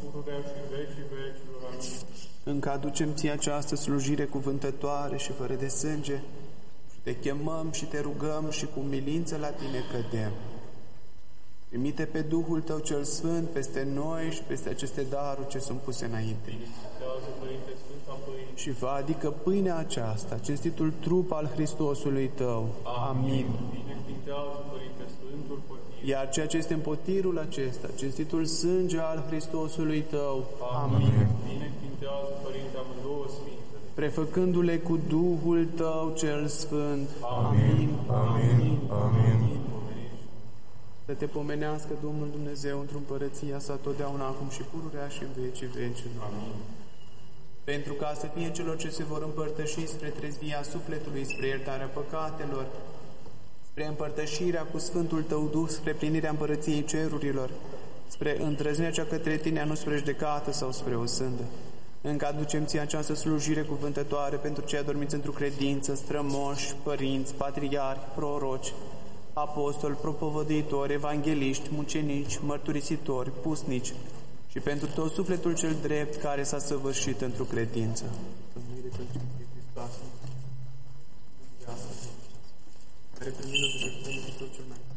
pururea și în vecii vecilor. Amin. Încă aducem ție această slujire cuvântătoare și fără de sânge și te chemăm și te rugăm și cu umilință la tine cădem. Trimite pe Duhul Tău cel Sfânt peste noi și peste aceste daruri ce sunt puse înainte. Binecuvântează, Părinte Sfânta Pâine. Și fă adică pâinea aceasta, cinstitul trup al Hristosului Tău. Amin. Binecuvântează, Părinte Sfântul Potir. Iar ceea ce este în potirul acesta, cinstitul sânge al Hristosului Tău. Amin. Binecuvântează, Părinte, amândouă Sfintele. Prefăcându-le cu Duhul Tău cel Sfânt. Amin. Amin. Amin. Să te pomenească Domnul Dumnezeu într-o împărăția sa totdeauna, acum și pururea și în vecii vecilor. Amin. Pentru ca să fie celor ce se vor împărtăși spre trezvia sufletului, spre iertarea păcatelor, spre împărtășirea cu Sfântul Tău Duh, spre plinirea împărăției cerurilor, spre îndrăznerea cea către Tine, nu spre judecată sau spre o sândă. Încă aducem ție această slujire cuvântătoare pentru cei adormiți într-o credință, strămoși, părinți, patriarhi, proroci, apostoli, propovăduitori, evangeliști, mucenici, mărturisitori, pusnici și pentru tot sufletul cel drept care s-a săvârșit într-o credință. Care pe mine